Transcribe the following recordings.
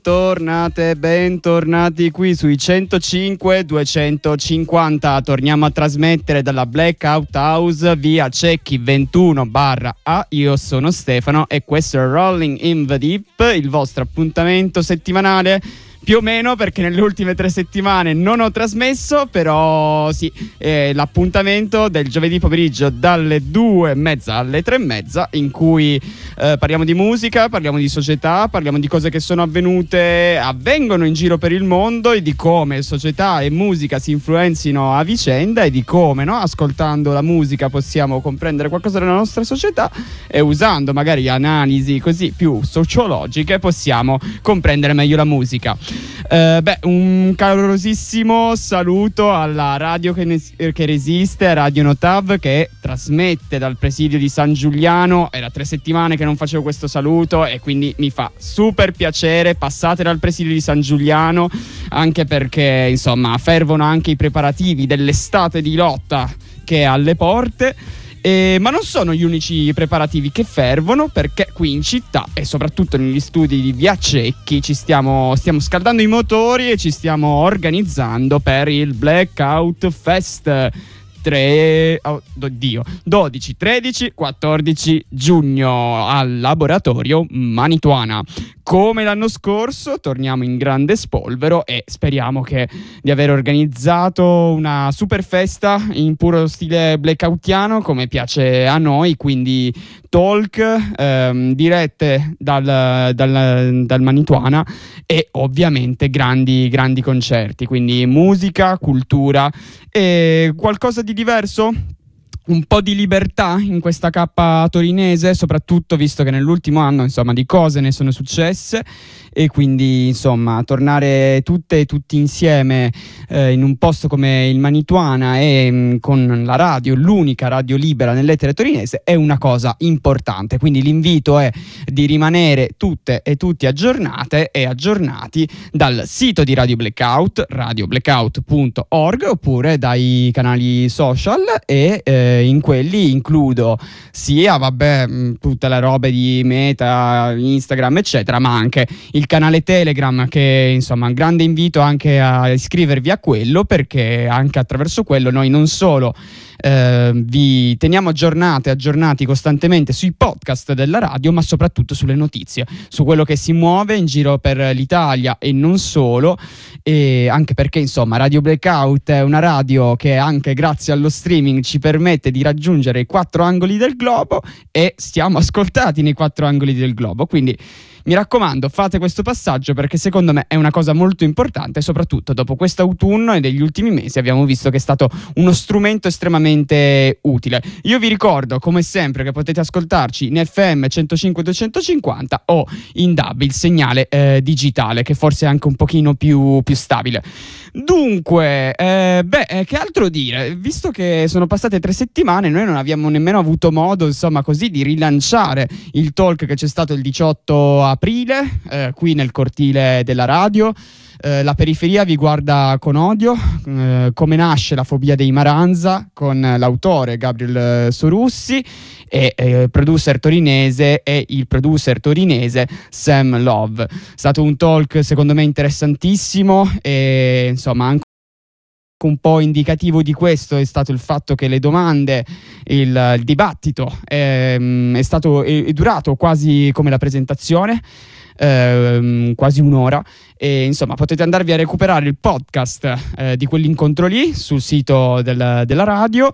Bentornati qui sui 105 250. Torniamo a trasmettere dalla Blackout House via Cecchi 21/A. Io sono Stefano e questo è Rolling in the Deep, il vostro appuntamento settimanale. Più o meno, perché nelle ultime 3 settimane non ho trasmesso, però sì, l'appuntamento del giovedì pomeriggio dalle 2:30 alle 3:30, in cui parliamo di musica, parliamo di società, parliamo di cose che avvengono in giro per il mondo e di come società e musica si influenzino a vicenda e di come, no, ascoltando la musica possiamo comprendere qualcosa della nostra società e usando magari analisi così più sociologiche possiamo comprendere meglio la musica. Un calorosissimo saluto alla radio che resiste, Radio Notav, che trasmette dal presidio di San Giuliano. Era 3 settimane che non facevo questo saluto e quindi mi fa super piacere. Passate dal presidio di San Giuliano, anche perché insomma fervono anche i preparativi dell'estate di Lotta che è alle porte. Ma non sono gli unici preparativi che fervono, perché qui in città e soprattutto negli studi di via Cecchi stiamo scaldando i motori e ci stiamo organizzando per il Blackout Fest 12, 13, 14 giugno al Laboratorio Manituana. Come l'anno scorso torniamo in grande spolvero e speriamo di aver organizzato una super festa in puro stile blackoutiano, come piace a noi, quindi talk dirette dal Manituana e ovviamente grandi concerti, quindi musica, cultura e qualcosa di diverso. Un po' di libertà in questa cappa torinese, soprattutto visto che nell'ultimo anno insomma di cose ne sono successe e quindi insomma tornare tutte e tutti insieme in un posto come il Manituana e con la radio, l'unica radio libera nell'etere torinese, è una cosa importante. Quindi l'invito è di rimanere tutte e tutti aggiornate e aggiornati dal sito di Radio Blackout, radioblackout.org, oppure dai canali social e in quelli includo sia tutte le robe di Meta, Instagram eccetera, ma anche il canale Telegram, che insomma un grande invito anche a iscrivervi a quello, perché anche attraverso quello noi non solo vi teniamo aggiornati costantemente sui podcast della radio, ma soprattutto sulle notizie, su quello che si muove in giro per l'Italia e non solo, e anche perché insomma Radio Blackout è una radio che anche grazie allo streaming ci permette di raggiungere i 4 angoli del globo e siamo ascoltati nei 4 angoli del globo, quindi mi raccomando, fate questo passaggio, perché secondo me è una cosa molto importante, soprattutto dopo quest'autunno e degli ultimi mesi abbiamo visto che è stato uno strumento estremamente utile. Io vi ricordo come sempre che potete ascoltarci in FM 105 250 o in DAB, il segnale digitale, che forse è anche un pochino più stabile. Dunque, che altro dire? Visto che sono passate 3 settimane, noi non abbiamo nemmeno avuto modo, insomma, così di rilanciare il talk che c'è stato il 18 aprile, qui nel cortile della radio. La periferia vi guarda con odio, come nasce la fobia dei Maranza, con l'autore Gabriel Sorussi e producer torinese e il producer torinese Sam Love. È stato un talk secondo me interessantissimo e insomma anche un po' indicativo di questo è stato il fatto che le domande, il dibattito è durato quasi come la presentazione, quasi un'ora, e insomma potete andarvi a recuperare il podcast di quell'incontro lì sul sito della radio,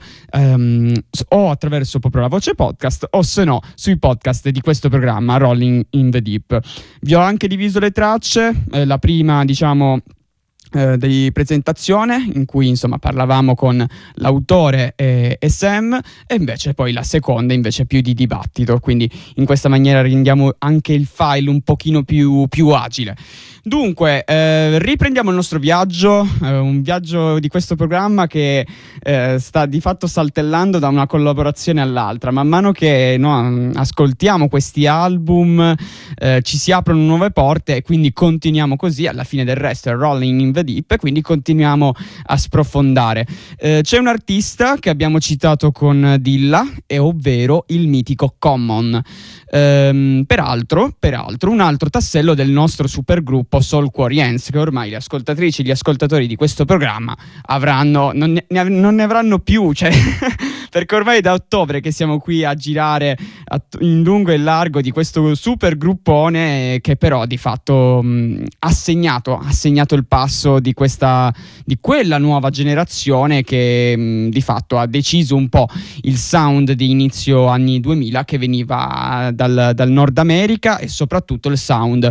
o attraverso proprio la voce podcast, o se no sui podcast di questo programma Rolling in the Deep. Vi ho anche diviso le tracce, la prima diciamo di presentazione, in cui insomma parlavamo con l'autore e Sam, e invece poi la seconda invece più di dibattito, quindi in questa maniera rendiamo anche il file un pochino più agile. Dunque, riprendiamo il nostro viaggio, un viaggio di questo programma che sta di fatto saltellando da una collaborazione all'altra. Man mano che ascoltiamo questi album ci si aprono nuove porte e quindi continuiamo così. Alla fine del resto è Rolling in the deep, e quindi continuiamo a sprofondare. C'è un artista che abbiamo citato con Dilla, e ovvero il mitico Common. Peraltro, un altro tassello del nostro supergruppo Soulquarians, che ormai le ascoltatrici e gli ascoltatori di questo programma non ne avranno più, cioè perché ormai è da ottobre che siamo qui a girare in lungo e largo di questo supergruppone, che però di fatto ha segnato il passo di quella nuova generazione che di fatto ha deciso un po' il sound di inizio anni 2000, che veniva dal Nord America, e soprattutto il sound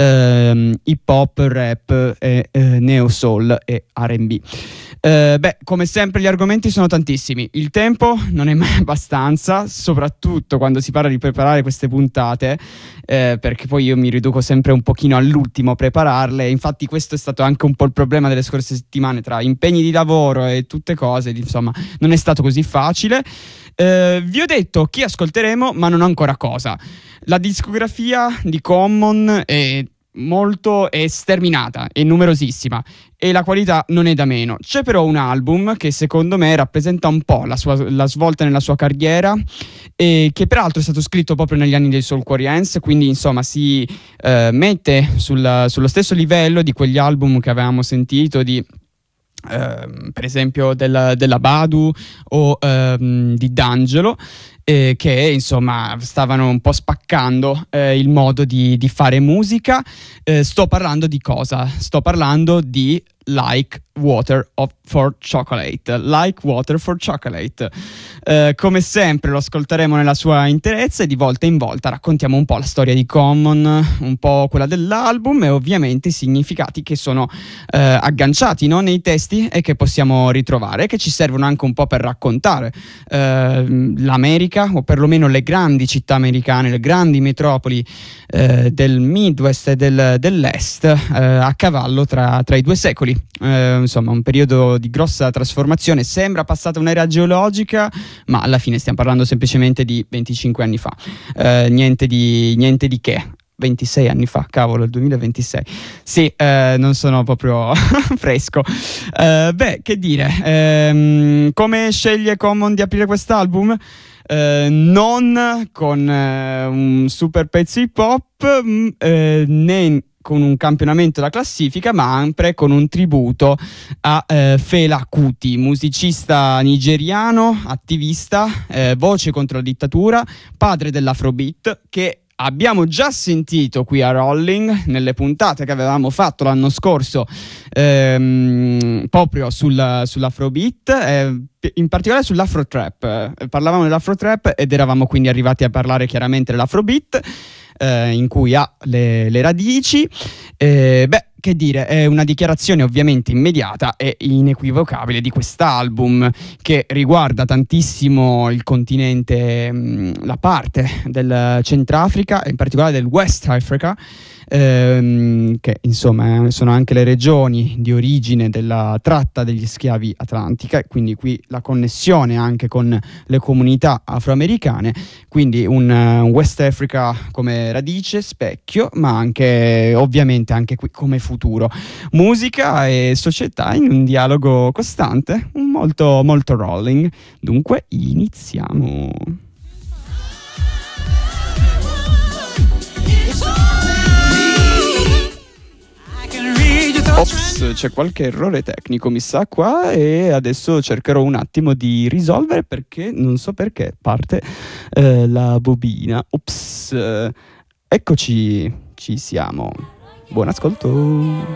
hip hop, rap, neo soul e R&B. Come sempre gli argomenti sono tantissimi, il tempo non è mai abbastanza, soprattutto quando si parla di preparare queste puntate, perché poi io mi riduco sempre un pochino all'ultimo a prepararle. Infatti questo è stato anche un po' il problema delle scorse settimane, tra impegni di lavoro e tutte cose, insomma non è stato così facile. Vi ho detto chi ascolteremo, ma non ancora cosa. La discografia di Common è sterminata, è numerosissima, e la qualità non è da meno. C'è però un album che secondo me rappresenta un po' la svolta nella sua carriera, e che peraltro è stato scritto proprio negli anni dei Soulquarians, quindi insomma si mette sullo stesso livello di quegli album che avevamo sentito per esempio della Badu o di D'Angelo, che insomma stavano un po' spaccando il modo di fare musica. Sto parlando di cosa? Sto parlando di Like Water for Chocolate. Like Water for Chocolate. Come sempre lo ascolteremo nella sua interezza, e di volta in volta raccontiamo un po' la storia di Common, un po' quella dell'album, e ovviamente i significati che sono agganciati, no, nei testi, e che possiamo ritrovare, che ci servono anche un po' per raccontare l'America, o perlomeno le grandi città americane, le grandi metropoli del Midwest e dell'Est, a cavallo tra i due secoli. Insomma, un periodo di grossa trasformazione. Sembra passata un'era geologica, ma alla fine stiamo parlando semplicemente di 25 anni fa. Niente di che. 26 anni fa, cavolo, il 2026. Sì, non sono proprio fresco. Che dire, come sceglie Common di aprire quest'album? Non con un super pezzo hip hop, né con un campionamento da classifica, ma anche con un tributo a Fela Kuti, musicista nigeriano, attivista, voce contro la dittatura, padre dell'Afrobeat, che abbiamo già sentito qui a Rolling nelle puntate che avevamo fatto l'anno scorso, proprio sull'Afrobeat, in particolare sull'Afro Trap. Parlavamo dell'Afro Trap ed eravamo quindi arrivati a parlare chiaramente dell'Afrobeat, in cui ha le radici. Che dire, è una dichiarazione ovviamente immediata e inequivocabile di quest'album, che riguarda tantissimo il continente, la parte del Centrafrica, e in particolare del West Africa, che insomma sono anche le regioni di origine della tratta degli schiavi atlantica, quindi qui la connessione anche con le comunità afroamericane, quindi un West Africa come radice, specchio, ma anche ovviamente anche qui come futuro. Musica e società in un dialogo costante, molto molto Rolling. Dunque iniziamo. Ops, c'è qualche errore tecnico mi sa qua, e adesso cercherò un attimo di risolvere, perché non so perché parte la bobina. Ops, eccoci, ci siamo. Buon ascolto.